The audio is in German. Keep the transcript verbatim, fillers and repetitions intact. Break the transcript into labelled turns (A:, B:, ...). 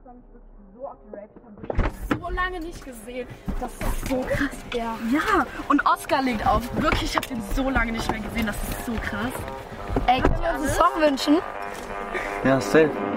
A: freue mich wirklich so auf die Rave. Ich habe so lange nicht gesehen. Das ist so krass, ja. Ja, und Oscar legt auf. Wirklich, ich habe den so lange nicht mehr gesehen. Das ist so krass. Ey, können wir uns einen Song wünschen?
B: Ja, safe.